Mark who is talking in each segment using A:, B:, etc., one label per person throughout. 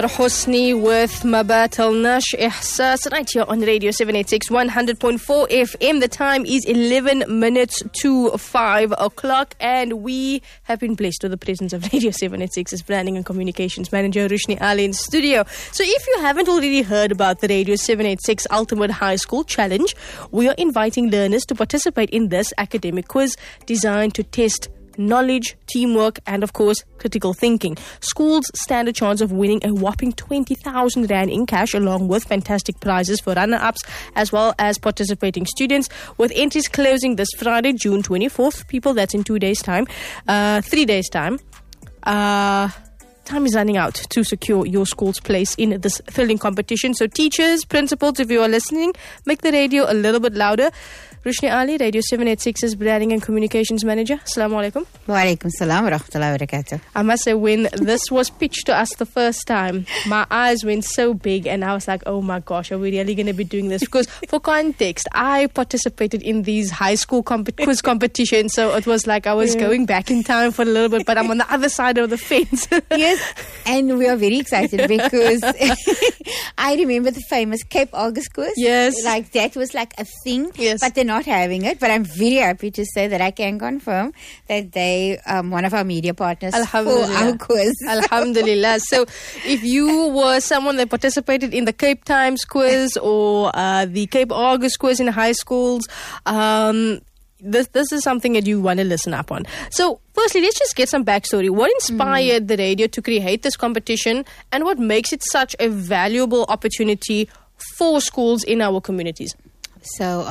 A: Hosni with Mabat al-Nash Ihsas right here on Radio 786 100.4 FM. The time is 11 minutes to 5 o'clock and we have been blessed with the presence of Radio 786's Branding and Communications Manager Rushni Ali in studio. So if you haven't already heard about the Radio 786 Ultimate High School Challenge, we are inviting learners to participate in this academic quiz designed to test knowledge, teamwork, and of course, critical thinking. Schools stand a chance of winning a whopping 20,000 Rand in cash along with fantastic prizes for runner-ups as well as participating students, with entries closing this Friday, June 24th. People, that's in 2 days' time. 3 days' time. Time is running out to secure your school's place in this thrilling competition. So teachers, principals, if you are listening, make the radio a little bit louder. Rushni Ali, Radio 786's Branding and Communications Manager. Assalamu alaikum.
B: Wa alaikum salam wa rahmatullahi wa barakatuh.
A: I must say, when this was pitched to us the first time, my eyes went so big and I was like, oh my gosh, are we really going to be doing this? Because for context, I participated in these high school quiz competitions, so it was like I was going back in time for a little bit, but I'm on the other side of the fence.
B: Yes, and we are very excited because I remember the famous Cape August quiz.
A: Yes.
B: Like that was like a thing,
A: yes.
B: But they're not having it. But I'm very happy to say that I can confirm that they, one of our media partners for our quiz.
A: Alhamdulillah. So if you were someone that participated in the Cape Times quiz or the Cape August quiz in high schools, this is something that you want to listen up on. So firstly, let's just get some backstory. What inspired the radio to create this competition and what makes it such a valuable opportunity for schools in our communities?
B: So,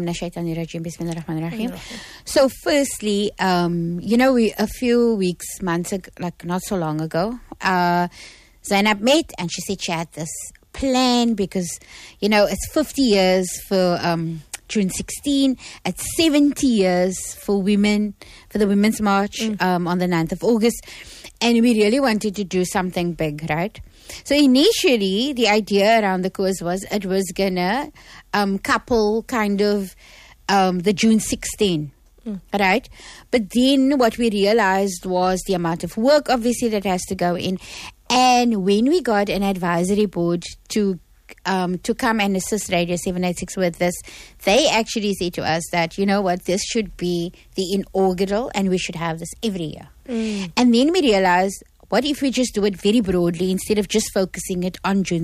B: so firstly, we a few months ago, like not so long ago, Zainab met and she said she had this plan because, it's 50 years for June 16, at 70 years for women, for the Women's March on the 9th of August. And we really wanted to do something big, right? So initially, the idea around the quiz was it was going to couple kind of the June 16, right? But then what we realized was the amount of work, obviously, that has to go in. And when we got an advisory board to come and assist Radio 786 with this, they actually said to us that, this should be the inaugural and we should have this every year. And then we realized, what if we just do it very broadly instead of just focusing it on June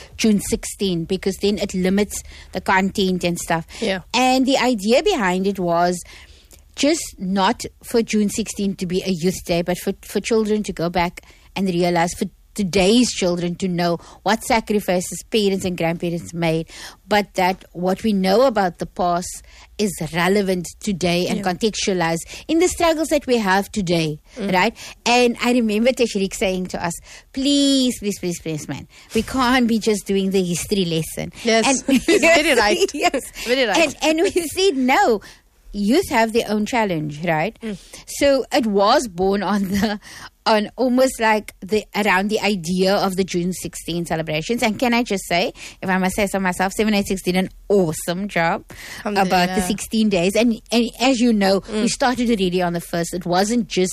B: 16, because then it limits the content and stuff.
A: Yeah.
B: And the idea behind it was just not for June 16 to be a youth day, but for children to go back and realize, for today's children to know what sacrifices parents and grandparents made, but that what we know about the past is relevant today and contextualized in the struggles that we have today, right? And I remember Tashriq saying to us, please, man, we can't be just doing the history lesson.
A: Yes,
B: and,
A: very right.
B: Yes.
A: Very right.
B: And we said, no, youth have their own challenge, right? So it was born on almost like around the idea of the June 16 celebrations. And can I just say, if I must say so myself, 786 did an awesome job about the 16 days. And as you know, we started already on the 1st. It wasn't just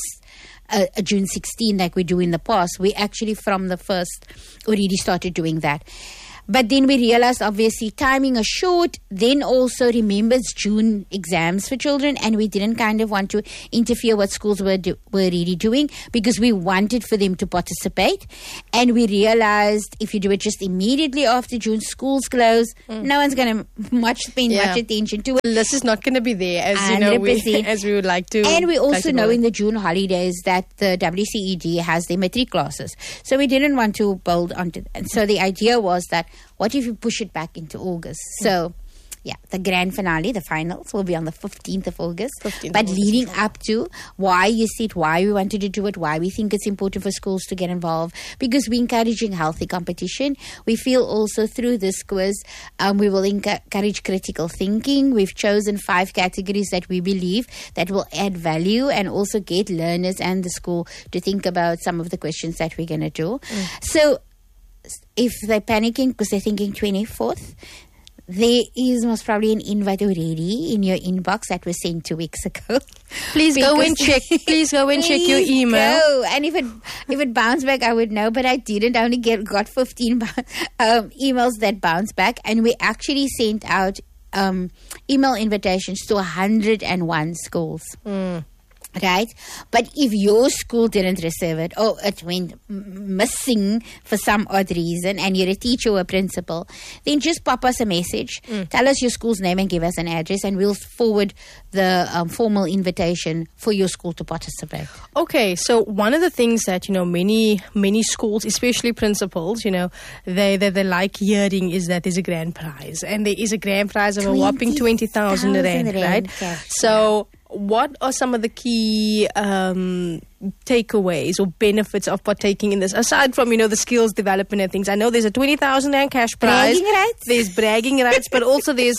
B: a June 16 like we do in the past. We actually from the 1st already started doing that. But then we realized, obviously, timing is short. Then also, remember, it's June exams for children, and we didn't kind of want to interfere what schools were really doing because we wanted for them to participate. And we realized if you do it just immediately after June, schools close, no one's going to spend much attention to it.
A: This is not going to be there, as we would like to.
B: And we also know in the June holidays that the WCED has their matric classes. So we didn't want to build onto that. And so the idea was that, what if you push it back into August? So, the grand finale, the finals, will be on the 15th of August. But leading up to why we wanted to do it, why we think it's important for schools to get involved, because we're encouraging healthy competition. We feel also through this quiz, we will encourage critical thinking. We've chosen 5 categories that we believe that will add value and also get learners and the school to think about some of the questions that we're going to do. So, if they're panicking because they're thinking 24th, there is most probably an invite already in your inbox that was sent 2 weeks ago.
A: Please go and check. Please go and check your email.
B: Go. And if it bounced back, I would know. But I didn't. I only got 15 emails that bounced back, and we actually sent out email invitations to 101 schools. Right? But if your school didn't receive it, or it went missing for some odd reason, and you're a teacher or a principal, then just pop us a message. Tell us your school's name and give us an address, and we'll forward the formal invitation for your school to participate.
A: Okay, so one of the things that, many schools, especially principals, they like hearing is that there's a grand prize. And there is a grand prize of a whopping 20,000 rand, right?
B: Okay.
A: So what are some of the key takeaways or benefits of partaking in this, aside from the skills development and things? I know there's a 20,000 rand cash prize.
B: Bragging rights.
A: There's bragging rights, but also there's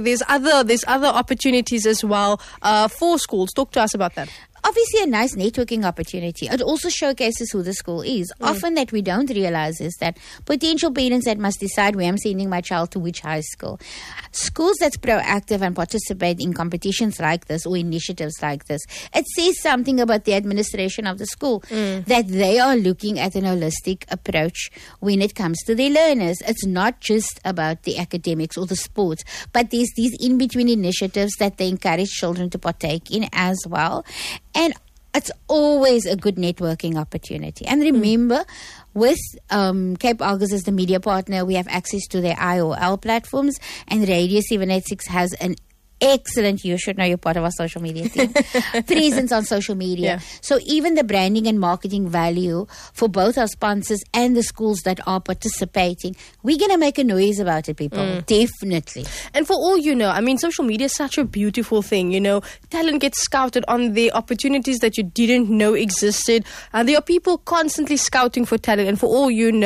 A: other opportunities as well for schools. Talk to us about that.
B: Obviously, a nice networking opportunity. It also showcases who the school is. Often that we don't realize is that potential parents that must decide where I'm sending my child to which high school. Schools that's proactive and participate in competitions like this or initiatives like this, it says something about the administration of the school, that they are looking at an holistic approach when it comes to their learners. It's not just about the academics or the sports, but there's these in-between initiatives that they encourage children to partake in as well. And it's always a good networking opportunity. And remember, with Cape Argus as the media partner, we have access to their IOL platforms, and Radio 786 has an excellent, you should know you're part of our social media team, presence on social media.
A: Yeah.
B: So even the branding and marketing value for both our sponsors and the schools that are participating, we're going to make a noise about it, people. Definitely.
A: And for all social media is such a beautiful thing. Talent gets scouted on the opportunities that you didn't know existed. And there are people constantly scouting for talent. And for all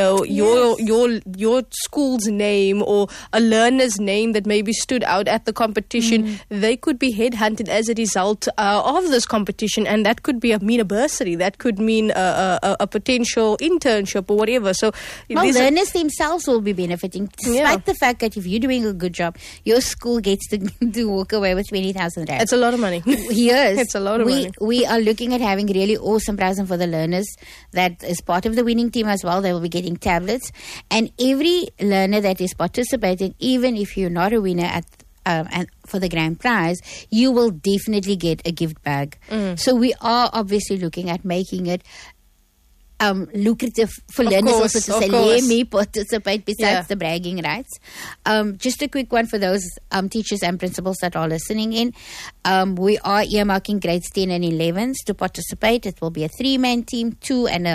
A: your school's name or a learner's name that maybe stood out at the competition, they could be headhunted as a result of this competition, and that could mean a bursary, that could mean a potential internship or whatever. So
B: learners themselves will be benefiting, despite the fact that if you're doing a good job, your school gets to walk away with 20,000 rand.
A: It's a lot of money.
B: Yes,
A: it's a lot of money.
B: We are looking at having really awesome prizes for the learners that is part of the winning team as well. They will be getting tablets, and every learner that is participating, even if you're not a winner and for the grand prize, you will definitely get a gift bag. So we are obviously looking at making it lucrative for learners also to say, let me participate besides the bragging rights. Just a quick one for those teachers and principals that are listening in. We are earmarking grades 10 and 11s to participate. It will be a 3-man team, 2 and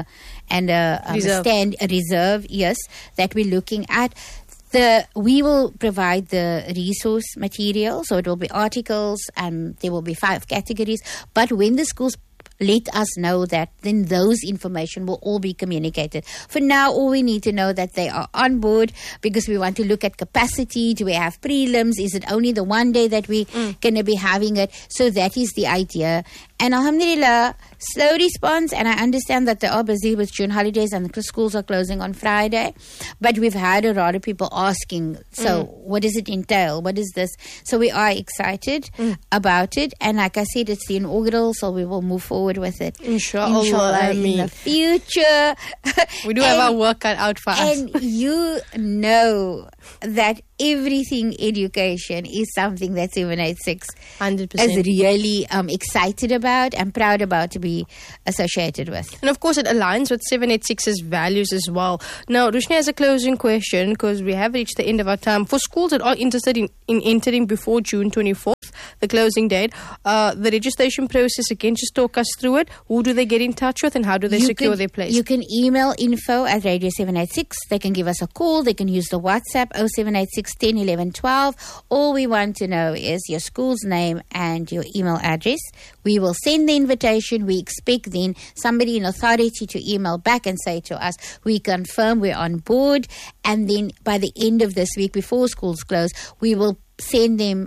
B: a reserve, yes, that we're looking at. We will provide the resource material, so it will be articles, and there will be 5 categories. But when the schools let us know that, then those information will all be communicated. For now, all we need to know that they are on board, because we want to look at capacity. Do we have prelims? Is it only the one day that we're going to be having it? So that is the idea. And alhamdulillah, slow response, and I understand that they are busy with June holidays and the schools are closing on Friday. But we've had a lot of people asking, so what does it entail? What is this? So we are excited about it. And like I said, it's the inaugural, so we will move forward with it. Inshallah, in the future.
A: We do have our work cut out for us.
B: And you know that everything education is something that 786
A: 100%
B: is really excited about and proud about to be associated with.
A: And of course, it aligns with 786's values as well. Now, Rushni has a closing question, because we have reached the end of our time. For schools that are interested in entering before June 24th, the closing date, the registration process, again, just talk us through it. Who do they get in touch with, and how do they secure their place?
B: You can email info@Radio 786. They can give us a call. They can use the WhatsApp 0786 10 11 12. All we want to know is your school's name and your email address. We will send the invitation. We expect then somebody in authority to email back and say to us, we confirm we're on board. And then by the end of this week, before schools close, we will send them